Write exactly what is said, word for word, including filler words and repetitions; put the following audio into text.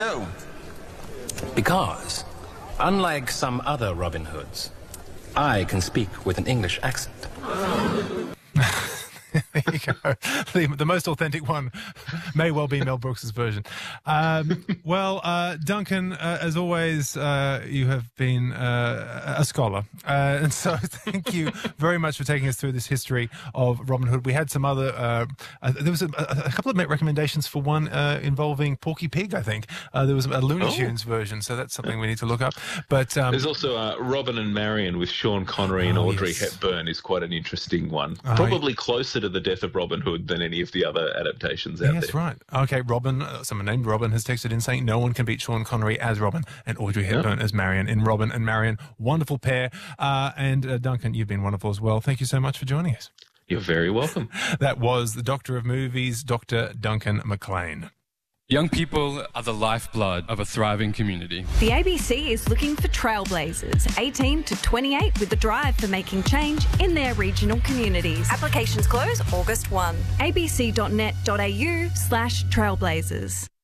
No. Because, unlike some other Robin Hoods, I can speak with an English accent. There you go. The, the most authentic one may well be Mel Brooks' version. Um, well, uh, Duncan, uh, as always, uh, you have been uh, a scholar. Uh, and so thank you very much for taking us through this history of Robin Hood. We had some other, uh, uh, there was a, a couple of recommendations for one uh, involving Porky Pig, I think. Uh, there was a Looney oh. Tunes version, so that's something we need to look up. But um, There's also uh, Robin and Marion with Sean Connery and oh, Audrey yes. Hepburn is quite an interesting one. Oh, Probably closer to the death of Robin Hood than any of the other adaptations out yes, there. right. Okay, Robin, uh, someone named Robin has texted in saying no one can beat Sean Connery as Robin and Audrey Hepburn Yep. as Marion in Robin and Marion. Wonderful pair. Uh, and uh, Duncan, you've been wonderful as well. Thank you so much for joining us. You're very welcome. That was the Doctor of Movies, Doctor Duncan McLean. Young people are the lifeblood of a thriving community. The A B C is looking for trailblazers, eighteen to twenty-eight, with the drive for making change in their regional communities. Applications close August first. a b c dot net dot a u slash trailblazers.